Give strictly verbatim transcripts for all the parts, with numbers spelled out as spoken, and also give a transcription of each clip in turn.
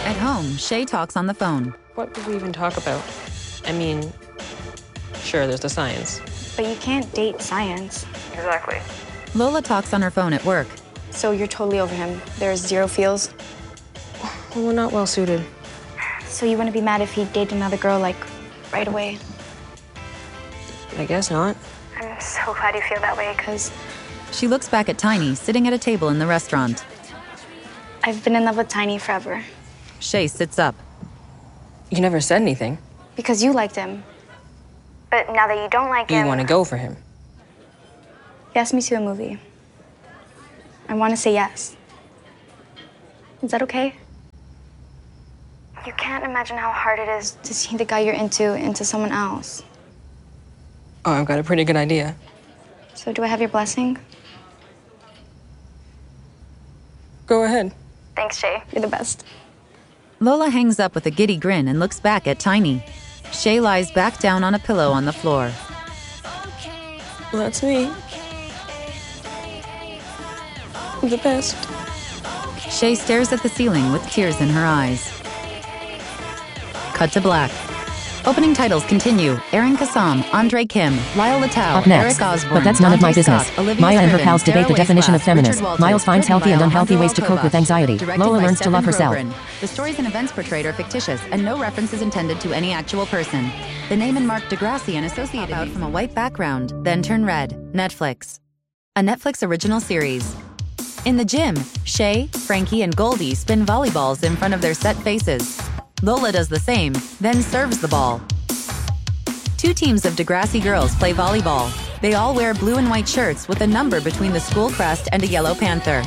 At home, Shay talks on the phone. What would we even talk about? I mean, sure, there's the science. But you can't date science. Exactly. Lola talks on her phone at work. So you're totally over him. There's zero feels. Well, we're not well suited. So you wouldn't be mad if he dated another girl, like, right away? I guess not. I'm so glad you feel that way, because She looks back at Tiny, sitting at a table in the restaurant. I've been in love with Tiny forever. Shay sits up. You never said anything. Because you liked him. But now that you don't like You him... want to go for him. He asked me to a movie. I want to say yes. Is that okay? You can't imagine how hard it is to see the guy you're into into someone else. Oh, I've got a pretty good idea. So do I have your blessing? Go ahead. Thanks, Shay. You're the best. Lola hangs up with a giddy grin and looks back at Tiny. Shay lies back down on a pillow on the floor. Well, that's me. I'm the best. Shay stares at the ceiling with tears in her eyes. Cut to black. Opening titles continue. Erin Kassam, Andre Kim, Lyle Latow, Up next, Eric Osborne, but that's none of my Dante business. Scott, Olivia Maya and her Scriven, pals debate the Sarah definition of Waisblatt, feminist. Richard Walters, Miles finds written healthy by and unhealthy Alejandro ways to cope with Alcoba, anxiety. directed Lola by learns to Stefan love herself. Grobrin. The stories and events portrayed are fictitious, and no reference is intended to any actual person. The name and mark Degrassi and associated out from a white background, then turn red. Netflix. A Netflix original series. In the gym, Shay, Frankie, and Goldie spin volleyballs in front of their set faces. Lola does the same, then serves the ball. Two teams of Degrassi girls play volleyball. They all wear blue and white shirts with a number between the school crest and a yellow panther.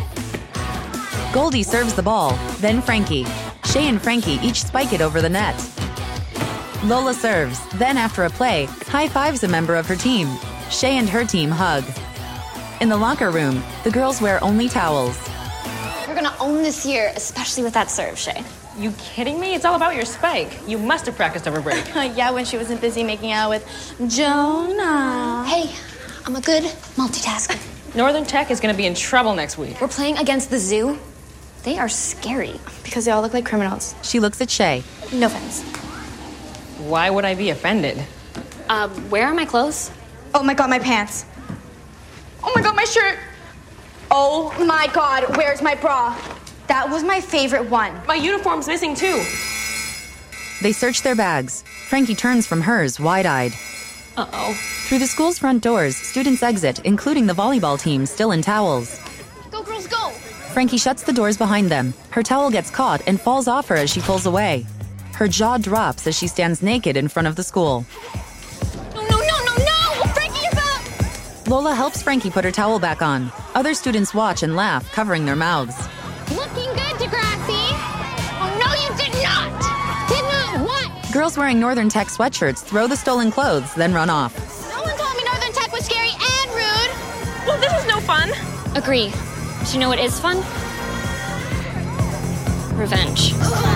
Goldie serves the ball, then Frankie. Shay and Frankie each spike it over the net. Lola serves, then after a play, high-fives a member of her team. Shay and her team hug. In the locker room, the girls wear only towels. You're gonna own this year, especially with that serve, Shay. You kidding me? It's all about your spike. You must have practiced over break. Yeah, when she wasn't busy making out with Jonah. Hey, I'm a good multitasker. Northern Tech is going to be in trouble next week. We're playing against the zoo. They are scary. Because they all look like criminals. She looks at Shay. No offense. Why would I be offended? Uh, where are my clothes? Oh my god, my pants. Oh my god, my shirt. Oh my god, where's my bra? That was my favorite one. My uniform's missing too. They search their bags. Frankie turns from hers, wide-eyed. Uh-oh. Through the school's front doors, students exit, including the volleyball team still in towels. Go, girls, go! Frankie shuts the doors behind them. Her towel gets caught and falls off her as she pulls away. Her jaw drops as she stands naked in front of the school. No, no, no, no, no! Frankie is up! Lola helps Frankie put her towel back on. Other students watch and laugh, covering their mouths. Looking good, Degrassi! Oh, no, you did not! Did not what? Girls wearing Northern Tech sweatshirts throw the stolen clothes, then run off. No one told me Northern Tech was scary and rude! Well, this is no fun. Agree. Do you know what is fun? Revenge.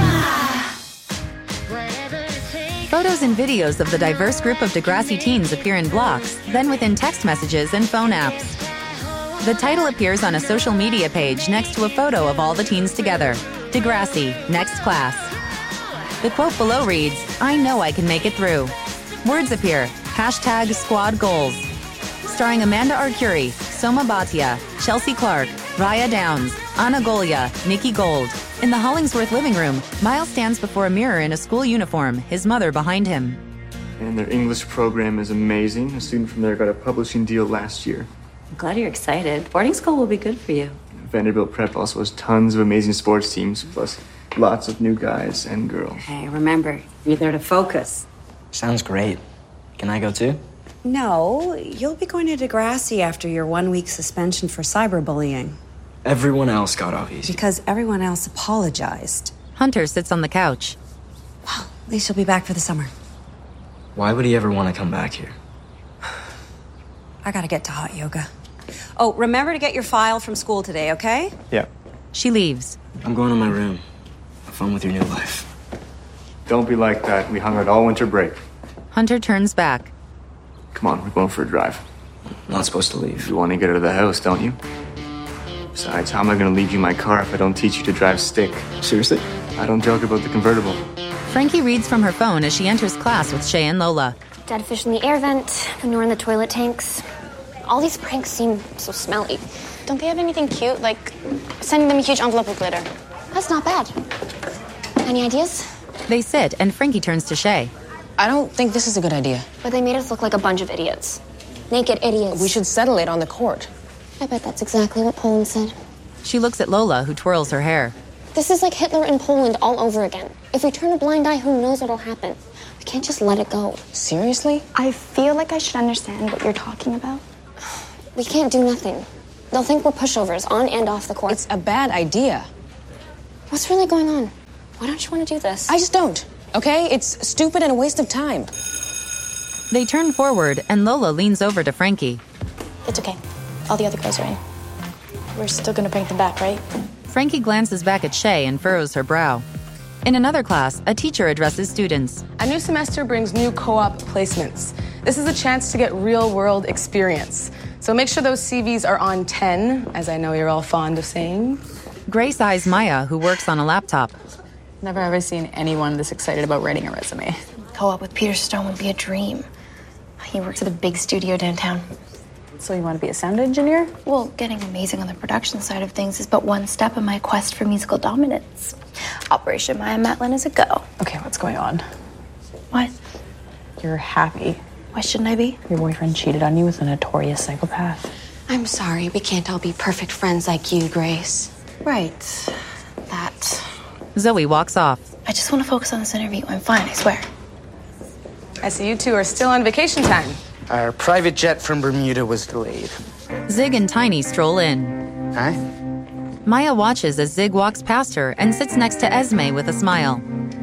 Photos and videos of the diverse group of Degrassi teens appear in blocks, then within text messages and phone apps. The title appears on a social media page next to a photo of all the teens together. Degrassi, next class. The quote below reads, "I know I can make it through." Words appear, hashtag squad goals. Starring Amanda Arcuri, Soma Bhatia, Chelsea Clark, Raya Downs, Anna Golia, Nikki Gold. In the Hollingsworth living room, Miles stands before a mirror in a school uniform, his mother behind him. And their English program is amazing. A student from there got a publishing deal last year. I'm glad you're excited. Boarding school will be good for you. Vanderbilt Prep also has tons of amazing sports teams, plus lots of new guys and girls. Hey, remember, you're there to focus. Sounds great. Can I go too? No, you'll be going to Degrassi after your one-week suspension for cyberbullying. Everyone else got off easy. Because everyone else apologized. Hunter sits on the couch. Well, at least you'll be back for the summer. Why would he ever want to come back here? I gotta get to hot yoga. Oh, remember to get your file from school today, okay? Yeah. She leaves. I'm going to my room. Have fun with your new life. Don't be like that. We hung out all winter break. Hunter turns back. Come on, we're going for a drive. I'm not supposed to leave. You want to get out of the house, don't you? Besides, how am I gonna leave you my car if I don't teach you to drive stick? Seriously? I don't joke about the convertible. Frankie reads from her phone as she enters class with Shay and Lola. Dead fish in the air vent, manure in the toilet tanks. All these pranks seem so smelly. Don't they have anything cute, like sending them a huge envelope of glitter? That's not bad. Any ideas? They sit, and Frankie turns to Shay. I don't think this is a good idea. But they made us look like a bunch of idiots. Naked idiots. We should settle it on the court. I bet that's exactly what Poland said. She looks at Lola, who twirls her hair. This is like Hitler in Poland all over again. If we turn a blind eye, who knows what'll happen? We can't just let it go. Seriously? I feel like I should understand what you're talking about. We can't do nothing. They'll think we're pushovers on and off the court. It's a bad idea. What's really going on? Why don't you want to do this? I just don't, okay? It's stupid and a waste of time. They turn forward, and Lola leans over to Frankie. It's okay. All the other girls are in. We're still gonna bring them back, right? Frankie glances back at Shay and furrows her brow. In another class, a teacher addresses students. A new semester brings new co-op placements. This is a chance to get real-world experience. So make sure those C Vs are on ten, as I know you're all fond of saying. Grace eyes Maya, who works on a laptop. Never ever seen anyone this excited about writing a resume. Co-op with Peter Stone would be a dream. He works at a big studio downtown. So you want to be a sound engineer? Well, getting amazing on the production side of things is but one step in my quest for musical dominance. Operation Maya Matlin is a go. Okay, what's going on? What? You're happy. Why shouldn't I be? Your boyfriend cheated on you with a notorious psychopath. I'm sorry, we can't all be perfect friends like you, Grace. Right. That. Zoe walks off. I just want to focus on this interview. I'm fine, I swear. I see you two are still on vacation time. Our private jet from Bermuda was delayed. Zig and Tiny stroll in. Hi. Maya watches as Zig walks past her and sits next to Esme with a smile.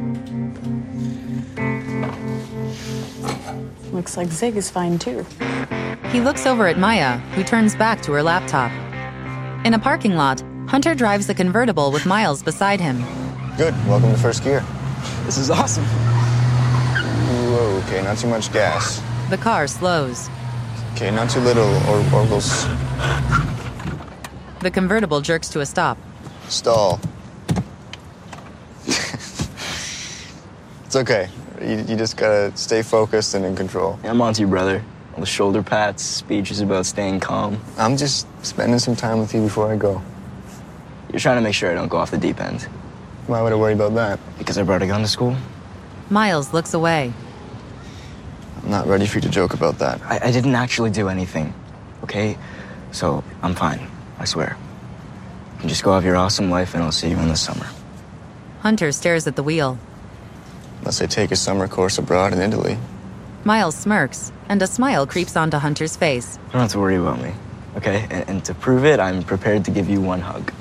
Looks like Zig is fine too. He looks over at Maya, who turns back to her laptop. In a parking lot, Hunter drives a convertible with Miles beside him. Good. Welcome to first gear. This is awesome. Whoa, okay, not too much gas. The car slows. Okay, not too little, or, or we'll s- The convertible jerks to a stop. Stall. It's okay. You, you just gotta stay focused and in control. Yeah, I'm on to you, brother. All the shoulder pats, speeches about staying calm. I'm just spending some time with you before I go. You're trying to make sure I don't go off the deep end. Why would I worry about that? Because I brought a gun to school? Miles looks away. I'm not ready for you to joke about that. I, I didn't actually do anything, okay? So, I'm fine, I swear. You just go have your awesome life, and I'll see you in the summer. Hunter stares at the wheel. Unless I take a summer course abroad in Italy. Miles smirks, and a smile creeps onto Hunter's face. You don't have to worry about me, okay? And, and to prove it, I'm prepared to give you one hug.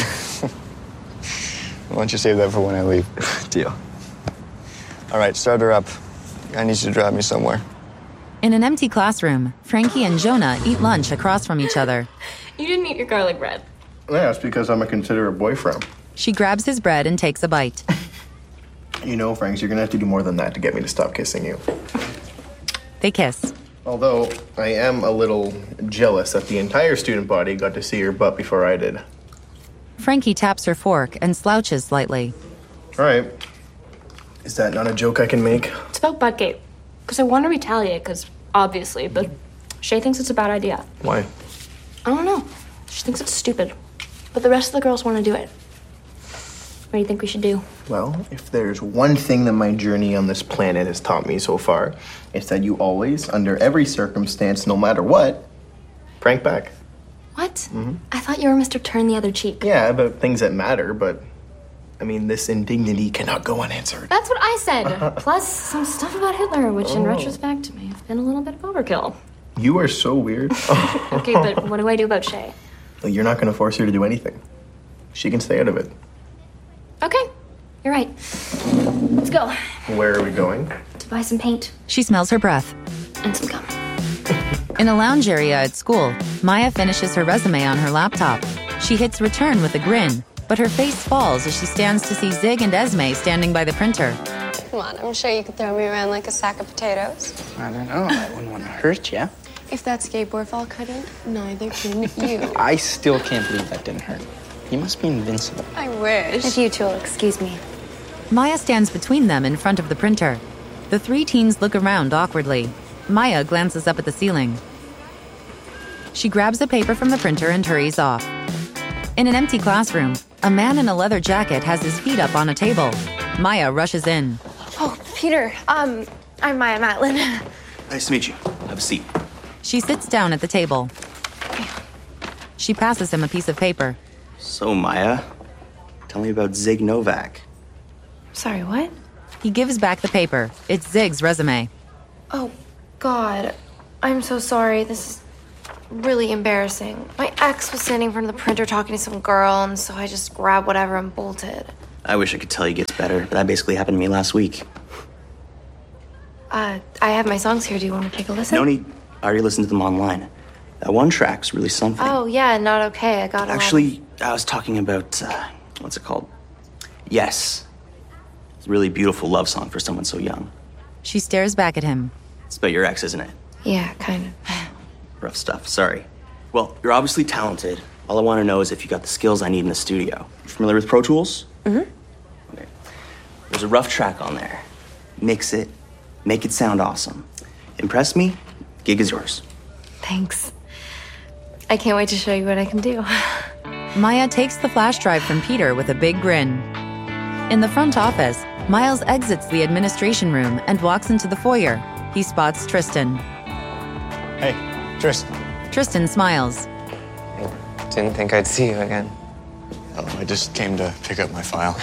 Why don't you save that for when I leave? Deal. All right, start her up. I need you to drive me somewhere. In an empty classroom, Frankie and Jonah eat lunch across from each other. You didn't eat your garlic bread. Yeah, it's because I'm a considerate boyfriend. She grabs his bread and takes a bite. You know, Franks, you're gonna have to do more than that to get me to stop kissing you. They kiss. Although, I am a little jealous that the entire student body got to see your butt before I did. Frankie taps her fork and slouches slightly. All right. Is that not a joke I can make? It's about Buttgate. Because I want to retaliate, because obviously, but Shay thinks it's a bad idea. Why? I don't know. She thinks it's stupid. But the rest of the girls want to do it. What do you think we should do? Well, if there's one thing that my journey on this planet has taught me so far, it's that you always, under every circumstance, no matter what, prank back. What? Mm-hmm. I thought you were Mister Turn the Other Cheek. Yeah, about things that matter, but I mean, this indignity cannot go unanswered. That's what I said. Plus, some stuff about Hitler, which in Oh. retrospect may have been a little bit of overkill. You are so weird. Okay, but what do I do about Shay? You're not going to force her to do anything. She can stay out of it. Okay, you're right. Let's go. Where are we going? To buy some paint. She smells her breath. And some gum. In a lounge area at school, Maya finishes her resume on her laptop. She hits return with a grin, but her face falls as she stands to see Zig and Esme standing by the printer. Come on, I'm sure you could throw me around like a sack of potatoes. I don't know. I wouldn't want to hurt you. If If that skateboard fall couldn't, neither can you. I still can't believe that didn't hurt. You must be invincible. I wish. If you two will excuse me. Maya stands between them in front of the printer. The three teens look around awkwardly. Maya glances up at the ceiling. She grabs a paper from the printer and hurries off. In an empty classroom, a man in a leather jacket has his feet up on a table. Maya rushes in. Oh, Peter, um, I'm Maya Matlin. Nice to meet you. Have a seat. She sits down at the table. She passes him a piece of paper. So, Maya, tell me about Zig Novak. Sorry, what? He gives back the paper. It's Zig's resume. Oh, God. I'm so sorry. This is really embarrassing. My ex was standing in front of the printer talking to some girl, and so I just grabbed whatever and bolted. I wish I could tell you it gets better, but that basically happened to me last week. Uh, I have my songs here. Do you want to take a listen? No need. I already listened to them online. That one track's really something. Oh, yeah, not okay. I got it. Actually, I was talking about, uh, what's it called? Yes. It's a really beautiful love song for someone so young. She stares back at him. It's about your ex, isn't it? Yeah, kind of. Rough stuff, sorry. Well, you're obviously talented. All I want to know is if you got the skills I need in the studio. You familiar with Pro Tools? Mm-hmm. Okay. There's a rough track on there. Mix it. Make it sound awesome. Impress me, gig is yours. Thanks. I can't wait to show you what I can do. Maya takes the flash drive from Peter with a big grin. In the front office, Miles exits the administration room and walks into the foyer. He spots Tristan. Hey, Tristan. Tristan smiles. I didn't think I'd see you again. Oh, I just came to pick up my file.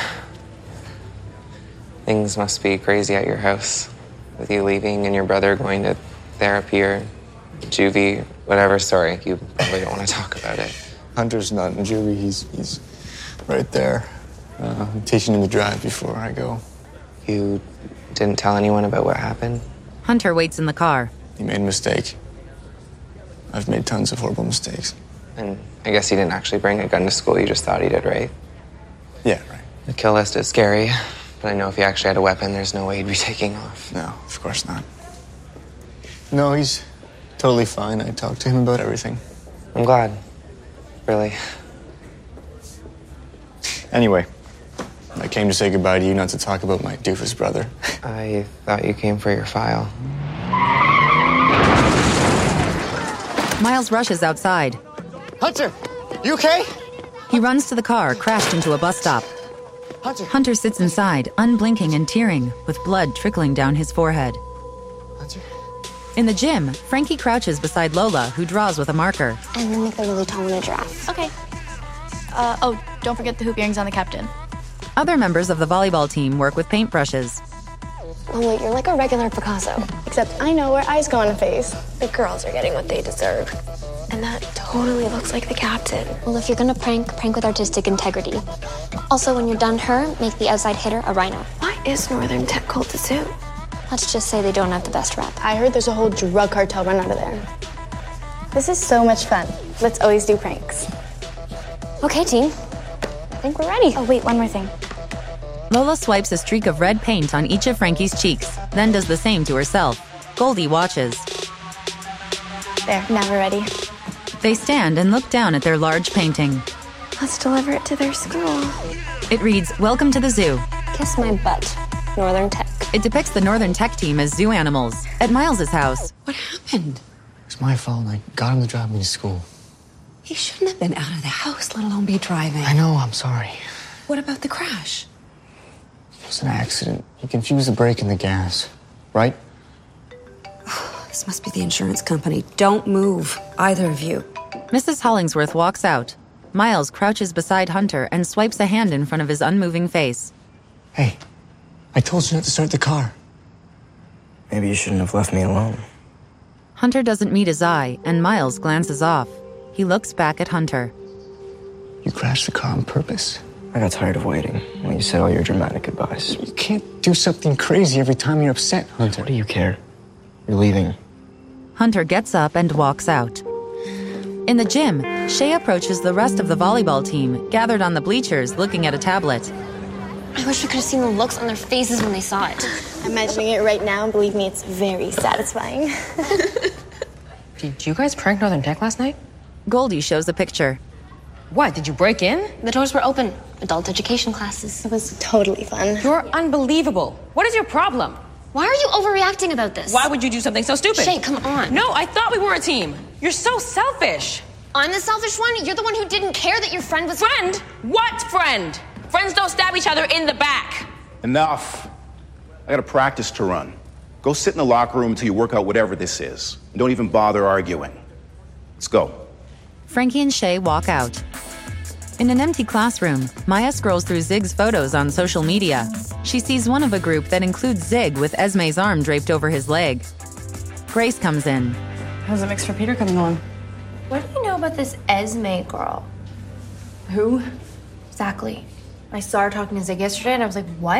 Things must be crazy at your house, with you leaving and your brother going to therapy or juvie, whatever. Sorry, you probably don't want to talk about it. Hunter's not in juvie. He's he's right there. Uh, I'm teaching him to drive before I go. You didn't tell anyone about what happened? Hunter waits in the car. He made a mistake. I've made tons of horrible mistakes. And I guess he didn't actually bring a gun to school. You just thought he did, right? Yeah, right. The kill list is scary, but I know if he actually had a weapon, there's no way he'd be taking off. No, of course not. No, he's totally fine. I talked to him about everything. I'm glad. Really. Anyway, I came to say goodbye to you, not to talk about my doofus brother. I thought you came for your file. Miles rushes outside. Hunter, you okay? He runs to the car, crashed into a bus stop. Hunter. Hunter sits inside, unblinking and tearing, with blood trickling down his forehead. Hunter. In the gym, Frankie crouches beside Lola, who draws with a marker. And then make the really tall in a giraffe. Okay. Uh, oh, don't forget the hoop earrings on the captain. Other members of the volleyball team work with paintbrushes. Oh, wait, you're like a regular Picasso. Except I know where eyes go on a face. The girls are getting what they deserve. And that totally looks like the captain. Well, if you're gonna prank, prank with artistic integrity. Also, when you're done her, make the outside hitter a rhino. Why is Northern Tech called the zoo? Let's just say they don't have the best rep. I heard there's a whole drug cartel run out of there. This is so much fun. Let's always do pranks. Okay, team. I think we're ready. Oh, wait, one more thing. Lola swipes a streak of red paint on each of Frankie's cheeks, then does the same to herself. Goldie watches. There, now we're ready. They stand and look down at their large painting. Let's deliver it to their school. It reads, "Welcome to the zoo." Kiss my butt, Northern Tech. It depicts the Northern Tech team as zoo animals at Miles's house. What happened? It's my fault. I got him to drive me to school. He shouldn't have been out of the house, let alone be driving. I know, I'm sorry. What about the crash? It was an accident. He confused the brake and the gas, right? This must be the insurance company. Don't move, either of you. Missus Hollingsworth walks out. Miles crouches beside Hunter and swipes a hand in front of his unmoving face. Hey, I told you not to start the car. Maybe you shouldn't have left me alone. Hunter doesn't meet his eye, and Miles glances off. He looks back at Hunter. You crashed the car on purpose. I got tired of waiting when you said all your dramatic goodbyes. You can't do something crazy every time you're upset, Hunter. What do you care? You're leaving. Hunter gets up and walks out. In the gym, Shay approaches the rest of the volleyball team, gathered on the bleachers looking at a tablet. I wish we could have seen the looks on their faces when they saw it. I'm imagining it right now, and believe me, it's very satisfying. Did you guys prank Northern Tech last night? Goldie shows a picture. What, did you break in? The doors were open. Adult education classes. It was totally fun. You're unbelievable. What is your problem? Why are you overreacting about this? Why would you do something so stupid? Shay, come on. No, I thought we were a team. You're so selfish. I'm the selfish one? You're the one who didn't care that your friend was... Friend? What friend? Friends don't stab each other in the back. Enough. I got a practice to run. Go sit in the locker room until you work out whatever this is. And don't even bother arguing. Let's go. Frankie and Shay walk out. In an empty classroom, Maya scrolls through Zig's photos on social media. She sees one of a group that includes Zig with Esme's arm draped over his leg. Grace comes in. How's the Mix for Peter coming along? What do you know about this Esme girl? Who? Exactly. I saw her talking to Zig yesterday, and I was like, what?